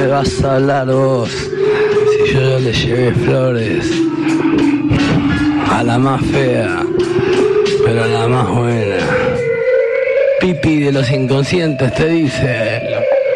me vas a hablar vos? Si yo ya le llevé flores a la más fea, pero a la más buena. Pipi de los inconscientes te dice.